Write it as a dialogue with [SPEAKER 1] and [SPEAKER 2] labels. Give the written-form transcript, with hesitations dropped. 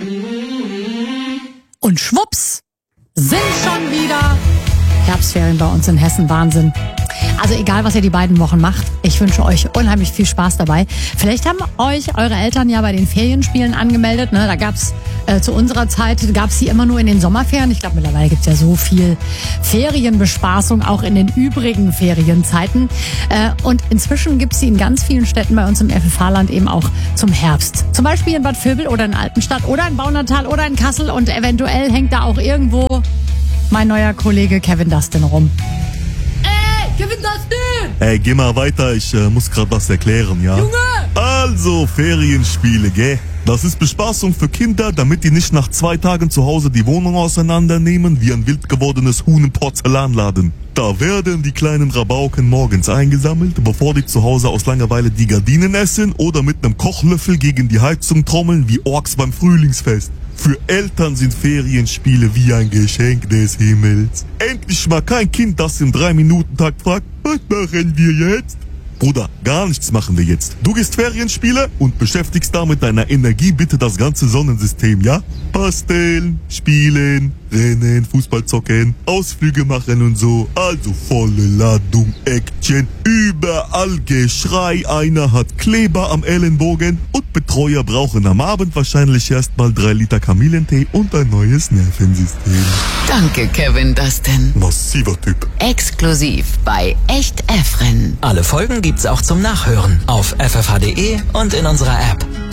[SPEAKER 1] Und schwupps, sind schon wieder Herbstferien bei uns in Hessen. Wahnsinn. Also egal, was ihr die beiden Wochen macht, ich wünsche euch unheimlich viel Spaß dabei. Vielleicht haben euch eure Eltern ja bei den Ferienspielen angemeldet. Ne? Da gab's zu unserer Zeit, gab's die immer nur in den Sommerferien. Ich glaube, mittlerweile gibt's ja so viel Ferienbespaßung, auch in den übrigen Ferienzeiten. Und inzwischen gibt's sie in ganz vielen Städten bei uns im FFH-Land eben auch zum Herbst. Zum Beispiel in Bad Vilbel oder in Altenstadt oder in Baunatal oder in Kassel. Und eventuell hängt da auch irgendwo mein neuer Kollege Kevin Dustin rum. Kevin Dustin!
[SPEAKER 2] Ey, geh mal weiter, ich muss grad was erklären, ja?
[SPEAKER 1] Junge!
[SPEAKER 2] Also, Ferienspiele, gell? Das ist Bespaßung für Kinder, damit die nicht nach 2 Tagen zu Hause die Wohnung auseinandernehmen wie ein wild gewordenes Huhn im Porzellanladen. Da werden die kleinen Rabauken morgens eingesammelt, bevor die zu Hause aus Langeweile die Gardinen essen oder mit einem Kochlöffel gegen die Heizung trommeln wie Orks beim Frühlingsfest. Für Eltern sind Ferienspiele wie ein Geschenk des Himmels. Endlich mal kein Kind, das im 3-Minuten-Takt fragt, was machen wir jetzt? Bruder, gar nichts machen wir jetzt. Du gehst Ferienspiele und beschäftigst da mit deiner Energie bitte das ganze Sonnensystem, ja? Basteln, spielen, rennen, Fußball zocken, Ausflüge machen und so. Also volle Ladung Action. Überall Geschrei, einer hat Kleber am Ellenbogen und Betreuer brauchen am Abend wahrscheinlich erstmal 3 Liter Kamillentee und ein neues Nervensystem.
[SPEAKER 3] Danke, Kevin Dustin.
[SPEAKER 2] Massiver Typ.
[SPEAKER 3] Exklusiv bei Echt Efren.
[SPEAKER 4] Alle Folgen gibt's auch zum Nachhören auf ffh.de und in unserer App.